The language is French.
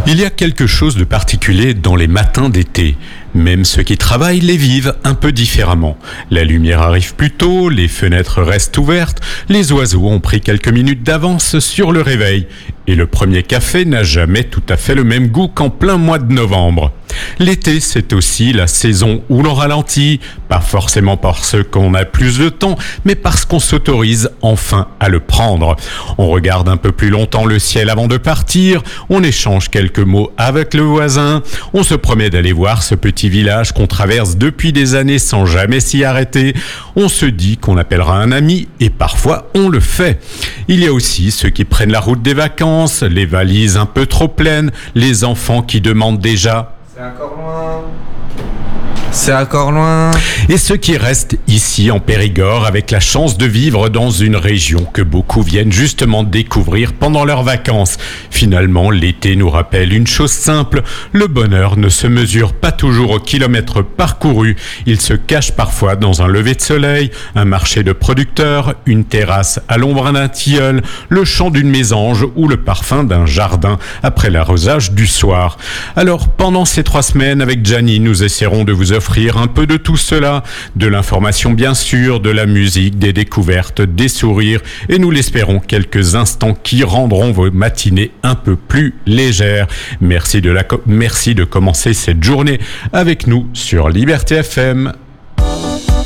Il y a quelque chose de particulier dans les matins d'été. Même ceux qui travaillent les vivent un peu différemment. La lumière arrive plus tôt, les fenêtres restent ouvertes, les oiseaux ont pris quelques minutes d'avance sur le réveil. Et le premier café n'a jamais tout à fait le même goût qu'en plein mois de novembre. L'été, c'est aussi la saison où l'on ralentit, pas forcément parce qu'on a plus de temps, mais parce qu'on s'autorise enfin à le prendre. On regarde un peu plus longtemps le ciel avant de partir, on échange quelques mots avec le voisin, on se promet d'aller voir ce petit village qu'on traverse depuis des années sans jamais s'y arrêter, on se dit qu'on appellera un ami et parfois on le fait. Il y a aussi ceux qui prennent la route des vacances, les valises un peu trop pleines, les enfants qui demandent déjà C'est encore loin. C'est encore loin. Et ceux qui restent ici en Périgord avec la chance de vivre dans une région que beaucoup viennent justement découvrir pendant leurs vacances. Finalement, l'été nous rappelle une chose simple, le bonheur ne se mesure pas toujours au kilomètre parcouru. Il se cache parfois dans un lever de soleil, un marché de producteurs, une terrasse à l'ombre d'un tilleul, le chant d'une mésange ou le parfum d'un jardin après l'arrosage du soir. Alors, pendant ces 3 semaines avec Gianni, nous essaierons de vous offrir un peu de tout cela, de l'information bien sûr, de la musique, des découvertes, des sourires et nous l'espérons quelques instants qui rendront vos matinées un peu plus légères. Merci de commencer cette journée avec nous sur Liberté FM.